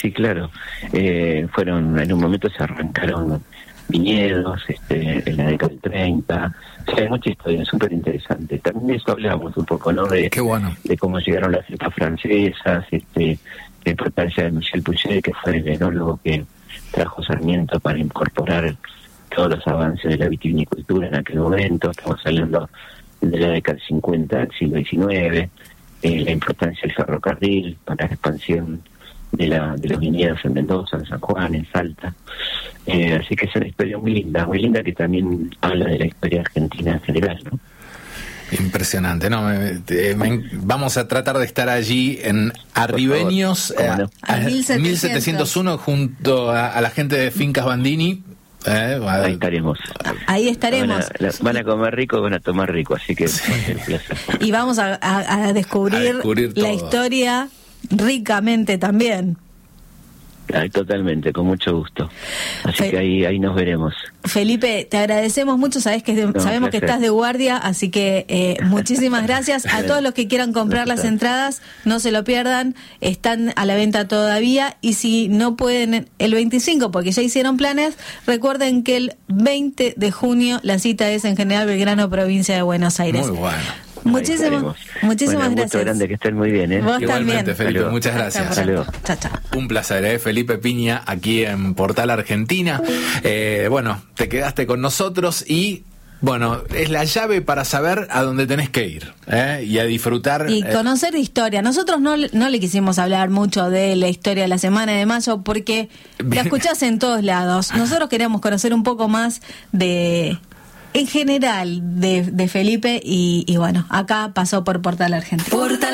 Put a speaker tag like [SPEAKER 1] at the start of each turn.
[SPEAKER 1] sí, claro. Fueron, en un momento se arrancaron viñedos, en la década del 30. O sea, hay mucha historia, súper interesante. También de eso hablamos un poco, ¿no?
[SPEAKER 2] Qué bueno.
[SPEAKER 1] De cómo llegaron las cepas francesas, la importancia de Michel Pouget, que fue el enólogo que trajo Sarmiento para incorporar todos los avances de la vitivinicultura en aquel momento. Estamos hablando de la década del 50 del siglo XIX, la importancia del ferrocarril para la expansión de los viñedos en Mendoza, en San Juan, en Salta. Así que es una historia muy linda que también habla de la historia argentina en general, ¿no?
[SPEAKER 2] Impresionante, ¿no? Vamos a tratar de estar allí en Arribeños,
[SPEAKER 3] no?
[SPEAKER 2] a 1701, junto a la gente de Fincas Bandini.
[SPEAKER 1] Ahí estaremos.
[SPEAKER 3] Ahí estaremos.
[SPEAKER 1] Van a comer rico, van a tomar rico, así que
[SPEAKER 3] y vamos a descubrir la historia ricamente también.
[SPEAKER 1] Totalmente, con mucho gusto. Así que ahí nos veremos.
[SPEAKER 3] Felipe, te agradecemos mucho, sabemos que estás de guardia, así que muchísimas gracias. A todos los que quieran comprar las entradas, no se lo pierdan, están a la venta todavía, y si no pueden el 25, porque ya hicieron planes, recuerden que el 20 de junio la cita es en General Belgrano, provincia de Buenos Aires.
[SPEAKER 2] Muy bueno.
[SPEAKER 3] Muchísimas gracias.
[SPEAKER 1] Un gusto grande, que estén muy bien,
[SPEAKER 3] Vos
[SPEAKER 2] igualmente,
[SPEAKER 3] también.
[SPEAKER 2] Felipe,
[SPEAKER 1] Saludos.
[SPEAKER 2] muchas gracias.
[SPEAKER 3] Chao, chao.
[SPEAKER 2] Un placer, Felipe Piña, aquí en Portal Argentina. Bueno, te quedaste con nosotros y, bueno, es la llave para saber a dónde tenés que ir, y a disfrutar.
[SPEAKER 3] Y conocer historia. Nosotros no le quisimos hablar mucho de la historia de la Semana de Mayo porque la escuchás en todos lados. Nosotros queríamos conocer un poco más en general de Felipe y bueno, acá pasó por Portal Argentina.